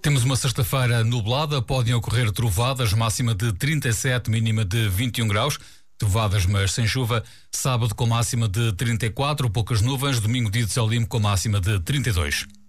Temos uma sexta-feira nublada, podem ocorrer trovadas, máxima de 37, mínima de 21 graus. Trovadas, mas sem chuva. Sábado com máxima de 34, poucas nuvens. Domingo dia de céu limpo com máxima de 32.